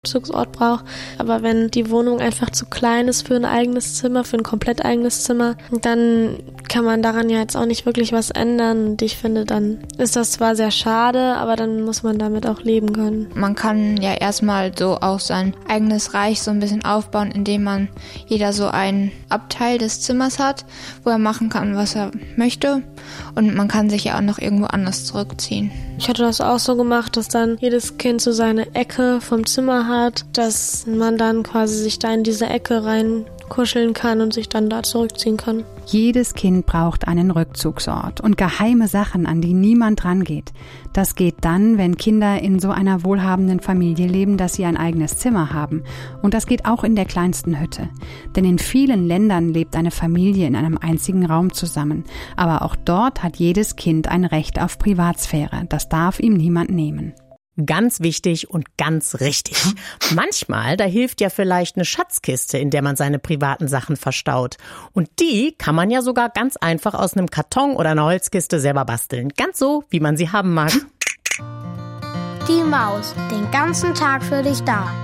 Rückzugsort braucht. Aber wenn die Wohnung einfach zu klein ist für ein eigenes Zimmer, für ein komplett eigenes Zimmer, dann kann man daran ja jetzt auch nicht wirklich was ändern. Und ich finde, dann ist das zwar sehr schade, aber dann muss man damit auch leben können. Man kann ja erstmal so auch sein eigenes Reich so ein bisschen aufbauen, indem man jeder so einen Abteil des Zimmers hat, wo er machen kann, was er möchte. Und man kann sich ja auch noch irgendwo anders zurückziehen. Ich hatte das auch so gemacht, dass dann jedes Kind so seine Ecke vom Zimmer hat, dass man dann quasi sich da in diese Ecke reinkuscheln kann und sich dann da zurückziehen kann. Jedes Kind braucht einen Rückzugsort und geheime Sachen, an die niemand rangeht. Das geht dann, wenn Kinder in so einer wohlhabenden Familie leben, dass sie ein eigenes Zimmer haben. Und das geht auch in der kleinsten Hütte. Denn in vielen Ländern lebt eine Familie in einem einzigen Raum zusammen. Aber auch dort hat jedes Kind ein Recht auf Privatsphäre. Das darf ihm niemand nehmen. Ganz wichtig und ganz richtig. Manchmal, da hilft ja vielleicht eine Schatzkiste, in der man seine privaten Sachen verstaut. Und die kann man ja sogar ganz einfach aus einem Karton oder einer Holzkiste selber basteln. Ganz so, wie man sie haben mag. Die Maus, den ganzen Tag für dich da.